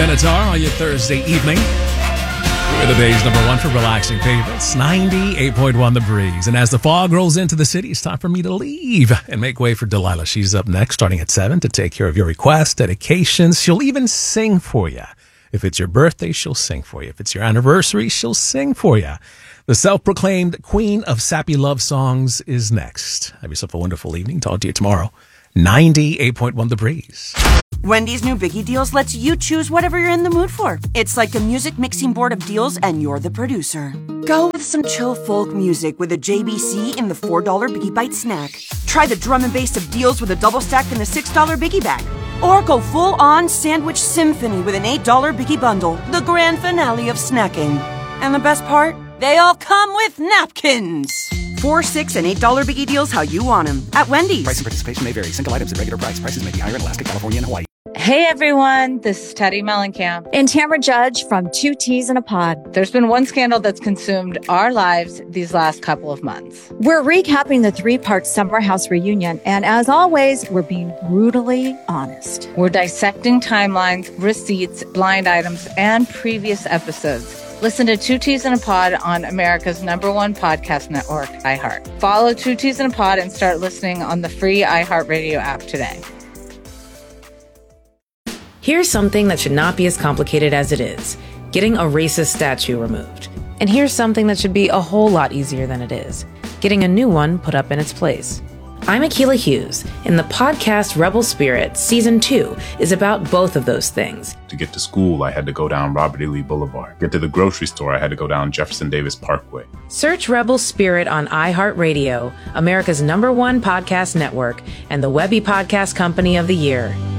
Benatar on your Thursday evening. We're the Bay's number one for relaxing favorites, 98.1 The Breeze. And as the fog rolls into the city, it's time for me to leave and make way for Delilah. She's up next, starting at 7, to take care of your requests, dedications. She'll even sing for you. If it's your birthday, she'll sing for you. If it's your anniversary, she'll sing for you. The self-proclaimed queen of sappy love songs is next. Have yourself a wonderful evening. Talk to you tomorrow. 98.1 The Breeze. Wendy's new Biggie Deals lets you choose whatever you're in the mood for. It's like a music mixing board of deals, and you're the producer. Go with some chill folk music with a JBC in the $4 Biggie Bite snack. Try the drum and bass of deals with a double stack in the $6 Biggie Bag. Or go full-on sandwich symphony with an $8 Biggie Bundle, the grand finale of snacking. And the best part? They all come with napkins. $4, $6, and $8 Biggie Deals how you want them at Wendy's. Price and participation may vary. Single items at regular price. Prices may be higher in Alaska, California, and Hawaii. Hey everyone, this is Teddy Mellencamp and Tamara Judge from Two Teas in a Pod. There's been one scandal that's consumed our lives these last couple of months. We're recapping the 3-part Summer House reunion, and as always, we're being brutally honest. We're dissecting timelines, receipts, blind items, and previous episodes. Listen to Two Teas in a Pod on America's number one podcast network, iHeart. Follow Two Teas in a Pod and start listening on the free iHeartRadio app today. Here's something that should not be as complicated as it is: getting a racist statue removed. And here's something that should be a whole lot easier than it is: getting a new one put up in its place. I'm Akilah Hughes, and the podcast Rebel Spirit Season 2 is about both of those things. To get to school, I had to go down Robert E. Lee Boulevard. Get to the grocery store, I had to go down Jefferson Davis Parkway. Search Rebel Spirit on iHeartRadio, America's number one podcast network, and the Webby Podcast Company of the Year.